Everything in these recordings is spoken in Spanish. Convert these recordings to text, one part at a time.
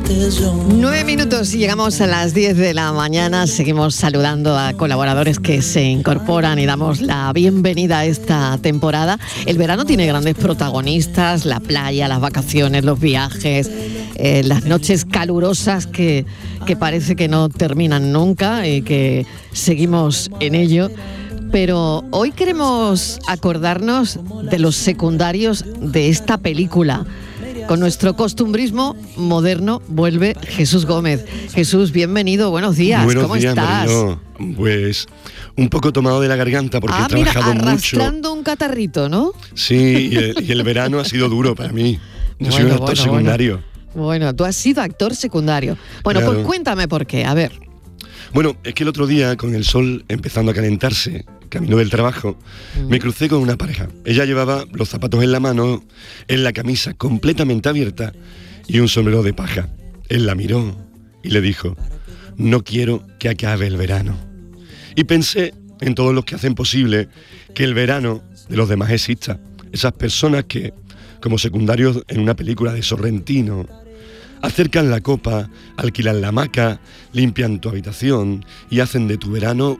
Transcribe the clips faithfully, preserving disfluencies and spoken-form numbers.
Nueve minutos y llegamos a las diez de la mañana. Seguimos saludando a colaboradores que se incorporan y damos la bienvenida a esta temporada. El verano tiene grandes protagonistas: la playa, las vacaciones, los viajes, eh, las noches calurosas que, que parece que no terminan nunca y que seguimos en ello. Pero hoy queremos acordarnos de los secundarios de esta película. Con nuestro costumbrismo moderno vuelve Jesús Gómez. Jesús, bienvenido, buenos días. Buenos ¿Cómo días, estás? Marilo. Pues un poco tomado de la garganta porque ah, he trabajado mira, mucho. Arrastrando un catarrito, ¿no? Sí, y el, y el verano ha sido duro para mí. Yo bueno, soy un actor bueno, secundario. Bueno. bueno, tú has sido actor secundario. Bueno, Claro. pues cuéntame por qué, a ver. Bueno, es que el otro día, con el sol empezando a calentarse, camino del trabajo, mm. me crucé con una pareja. Ella llevaba los zapatos en la mano, en la camisa completamente abierta y un sombrero de paja. Él la miró y le dijo: no quiero que acabe el verano. Y pensé en todos los que hacen posible que el verano de los demás exista. Esas personas que, como secundarios en una película de Sorrentino, acercan la copa, alquilan la hamaca, limpian tu habitación y hacen de tu verano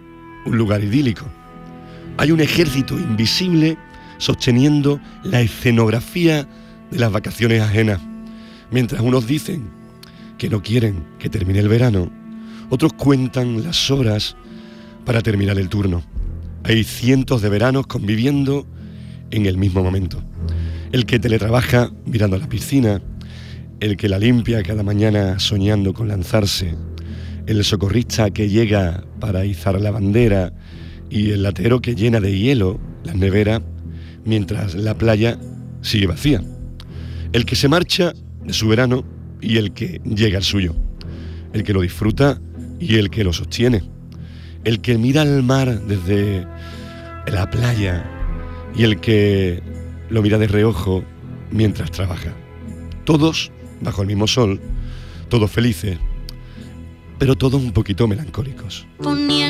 un lugar idílico. Hay un ejército invisible sosteniendo la escenografía de las vacaciones ajenas. Mientras unos dicen que no quieren que termine el verano, otros cuentan las horas para terminar el turno. Hay cientos de veranos conviviendo en el mismo momento. El que teletrabaja mirando a la piscina, el que la limpia cada mañana soñando con lanzarse, el socorrista que llega para izar la bandera y el latero que llena de hielo las neveras mientras la playa sigue vacía. El que se marcha de su verano y el que llega al suyo. El que lo disfruta y el que lo sostiene. El que mira al mar desde la playa y el que lo mira de reojo mientras trabaja. Todos bajo el mismo sol, todos felices, pero todos un poquito melancólicos.